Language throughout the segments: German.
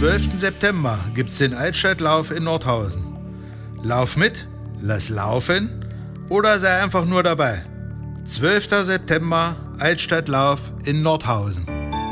12. September gibt's den Altstadtlauf in Nordhausen. Lauf mit, lass laufen oder sei einfach nur dabei. 12. September, Altstadtlauf in Nordhausen.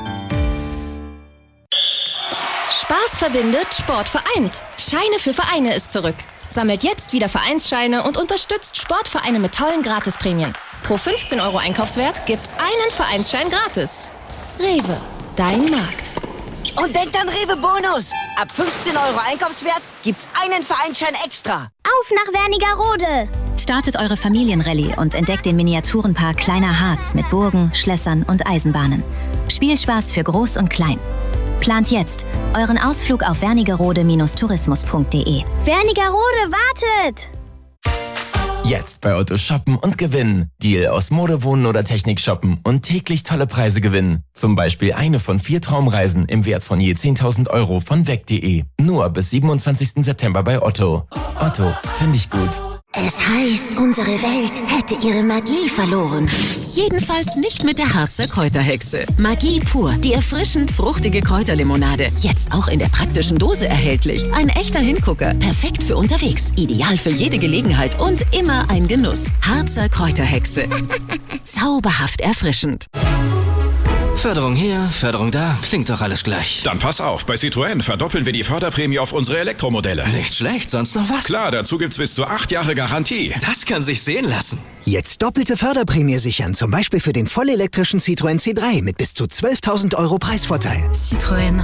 Spaß verbindet, Sport vereint. Scheine für Vereine ist zurück. Sammelt jetzt wieder Vereinsscheine und unterstützt Sportvereine mit tollen Gratisprämien. Pro 15 € Einkaufswert gibt's einen Vereinsschein gratis. Rewe, dein Markt. Und denkt an Rewe Bonus. Ab 15 € Einkaufswert gibt's einen Vereinsschein extra. Auf nach Wernigerode. Startet eure Familienrallye und entdeckt den Miniaturenpark Kleiner Harz mit Burgen, Schlössern und Eisenbahnen. Spielspaß für Groß und Klein. Plant jetzt euren Ausflug auf wernigerode-tourismus.de. Wernigerode wartet! Jetzt bei Otto shoppen und gewinnen. Deal aus Mode, Wohnen oder Technik shoppen und täglich tolle Preise gewinnen. Zum Beispiel eine von 4 Traumreisen im Wert von je 10.000 € von weg.de. Nur bis 27. September bei Otto. Otto, finde ich gut. Es heißt, unsere Welt hätte ihre Magie verloren. Jedenfalls nicht mit der Harzer Kräuterhexe. Magie pur, die erfrischend fruchtige Kräuterlimonade. Jetzt auch in der praktischen Dose erhältlich. Ein echter Hingucker, perfekt für unterwegs. Ideal für jede Gelegenheit und immer ein Genuss. Harzer Kräuterhexe. Zauberhaft erfrischend. Förderung hier, Förderung da, klingt doch alles gleich. Dann pass auf, bei Citroën verdoppeln wir die Förderprämie auf unsere Elektromodelle. Nicht schlecht, sonst noch was? Klar, dazu gibt's bis zu 8 Jahre Garantie. Das kann sich sehen lassen. Jetzt doppelte Förderprämie sichern, zum Beispiel für den vollelektrischen Citroën C3 mit bis zu 12.000 € Preisvorteil. Citroën.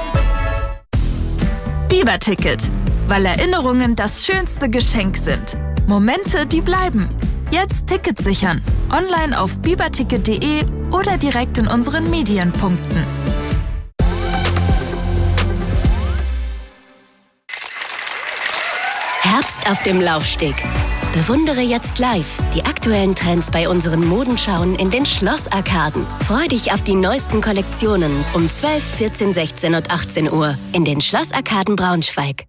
Biber-Ticket, weil Erinnerungen das schönste Geschenk sind. Momente, die bleiben. Jetzt Tickets sichern. Online auf biberticket.de oder direkt in unseren Medienpunkten. Herbst auf dem Laufsteg. Bewundere jetzt live die aktuellen Trends bei unseren Modenschauen in den Schlossarkaden. Freu dich auf die neuesten Kollektionen um 12, 14, 16 und 18 Uhr in den Schlossarkaden Braunschweig.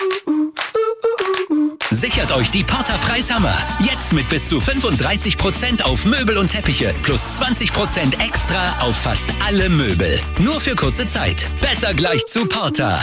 Sichert euch die Porter Preishammer. Jetzt mit bis zu 35% auf Möbel und Teppiche plus 20% extra auf fast alle Möbel. Nur für kurze Zeit. Besser gleich zu Porter.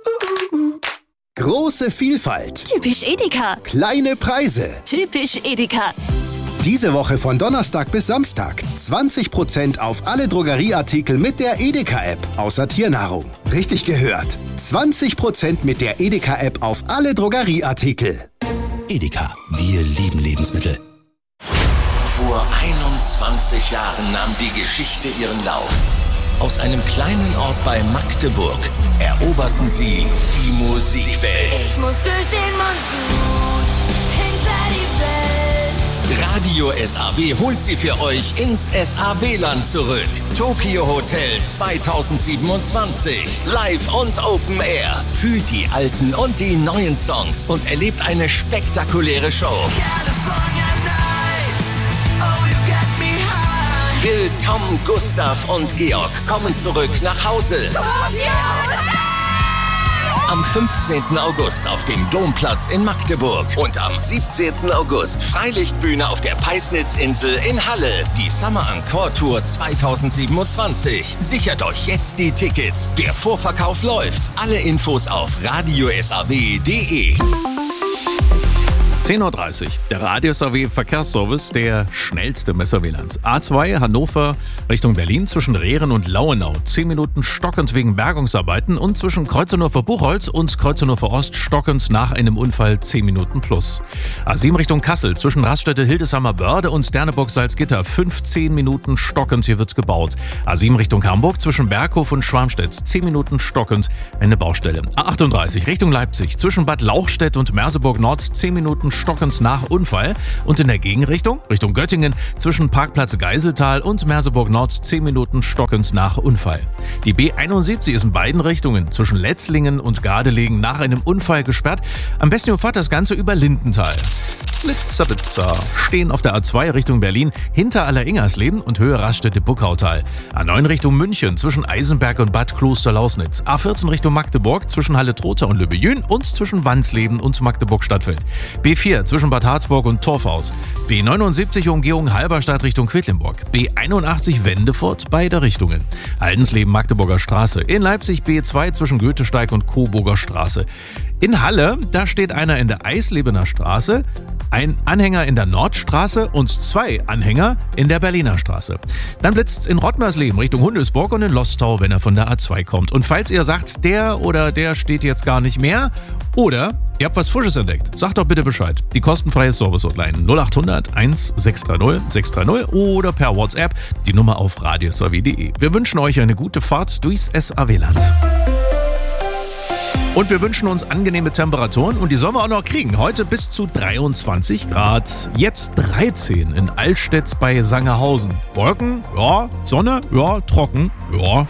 Große Vielfalt. Typisch Edeka. Kleine Preise. Typisch Edeka. Diese Woche von Donnerstag bis Samstag 20% auf alle Drogerieartikel mit der Edeka-App, außer Tiernahrung. Richtig gehört. 20% mit der Edeka-App auf alle Drogerieartikel. Edeka, wir lieben Lebensmittel. Vor 21 Jahren nahm die Geschichte ihren Lauf. Aus einem kleinen Ort bei Magdeburg eroberten sie die Musikwelt. Ich muss durch den Monsun hinter die Welt. Radio SAW holt sie für euch ins SAW-Land zurück. Tokyo Hotel 2027. Live und Open Air. Fühlt die alten und die neuen Songs und erlebt eine spektakuläre Show. Bill, Tom, Gustav und Georg kommen zurück nach Hause. Am 15. August auf dem Domplatz in Magdeburg und am 17. August Freilichtbühne auf der Peisnitzinsel in Halle. Die Summer Encore Tour 2027. Sichert euch jetzt die Tickets. Der Vorverkauf läuft. Alle Infos auf radiosaw.de. 10:30 Uhr. Der Radio SAW Verkehrsservice, der schnellste Messerwielands. A2 Hannover Richtung Berlin zwischen Rehren und Lauenau. 10 Minuten stockend wegen Bergungsarbeiten und zwischen Kreuzneufer-Buchholz und Kreuzneufer-Ost stockend nach einem Unfall 10 Minuten plus. A7 Richtung Kassel zwischen Raststätte Hildesheimer Börde und Sterneburg-Salzgitter. 15 Minuten stockend, hier wird's gebaut. A7 Richtung Hamburg zwischen Berghof und Schwarmstedt. 10 Minuten stockend, eine Baustelle. A38 Richtung Leipzig zwischen Bad Lauchstädt und Merseburg Nord. 10 Minuten stockend nach Unfall und in der Gegenrichtung, Richtung Göttingen, zwischen Parkplatz Geiseltal und Merseburg Nord 10 Minuten stockend nach Unfall. Die B71 ist in beiden Richtungen zwischen Letzlingen und Gardelegen nach einem Unfall gesperrt. Am besten ihr fahrt das Ganze über Lindenthal. Blitzer stehen auf der A2 Richtung Berlin hinter Aller-Ingersleben und Höhe Raststätte-Buckautal. A9 Richtung München zwischen Eisenberg und Bad Klosterlausnitz. A14 Richtung Magdeburg zwischen Halle-Trotha und Lübbejün und zwischen Wansleben und Magdeburg-Stadtfeld. B4 zwischen Bad Harzburg und Torfhaus. B79 Umgehung Halberstadt Richtung Quedlinburg. B81 Wendefurt, beide Richtungen. Aldensleben-Magdeburger Straße. In Leipzig B2 zwischen Goethesteig und Coburger Straße. In Halle, da steht einer in der Eislebener Straße, ein Anhänger in der Nordstraße und 2 Anhänger in der Berliner Straße. Dann blitzt's in Rottmersleben Richtung Hundesburg und in Lostau, wenn er von der A2 kommt. Und falls ihr sagt, der oder der steht jetzt gar nicht mehr oder ihr habt was Frisches entdeckt, sagt doch bitte Bescheid. Die kostenfreie Service-Hotline 0800 1630 630 oder per WhatsApp die Nummer auf radiosaw.de. Wir wünschen euch eine gute Fahrt durchs SAW-Land. Und wir wünschen uns angenehme Temperaturen und die sollen wir auch noch kriegen. Heute bis zu 23 Grad, jetzt 13 in Altstedt bei Sangerhausen. Wolken, ja, Sonne, ja, trocken, ja.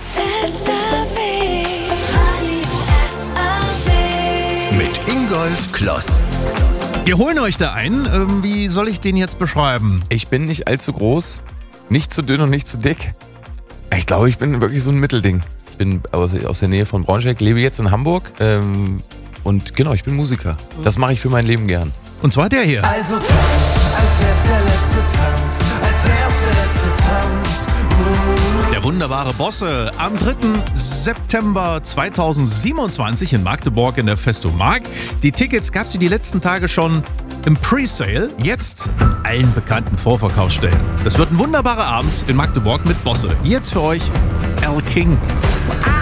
Mit Ingolf Kloss. Wir holen euch da ein. Wie soll ich den jetzt beschreiben? Ich bin nicht allzu groß, nicht zu dünn und nicht zu dick. Ich glaube, ich bin wirklich so ein Mittelding. Ich bin aus der Nähe von Braunschweig, lebe jetzt in Hamburg und genau, ich bin Musiker. Das mache ich für mein Leben gern. Und zwar der hier. Also tanz, als wär's der letzte Tanz, als wär's der letzte Tanz. Der wunderbare Bosse am 3. September 2027 in Magdeburg in der Festomark. Die Tickets gab es die letzten Tage schon im Presale, jetzt an allen bekannten Vorverkaufsstellen. Das wird ein wunderbarer Abend in Magdeburg mit Bosse. Jetzt für euch El King.